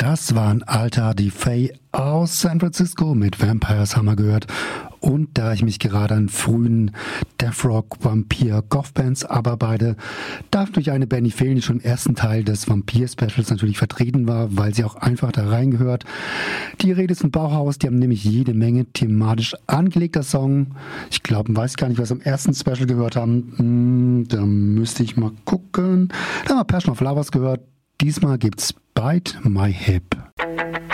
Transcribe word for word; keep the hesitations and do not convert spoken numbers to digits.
Das war ein alter Defay aus San Francisco mit Vampires, haben wir gehört. Und da ich mich gerade an frühen Death Rock, Vampir, Goth-Bands abarbeite, darf natürlich eine Band nicht fehlen, die schon im ersten Teil des Vampir-Specials natürlich vertreten war, weil sie auch einfach da reingehört. Die Rede ist von Bauhaus, die haben nämlich jede Menge thematisch angelegter Song. Ich glaube, weiß gar nicht, was wir im ersten Special gehört haben. Hm, da müsste ich mal gucken. Da haben wir Passion of Lovers gehört. Diesmal gibt's Bite My Hip.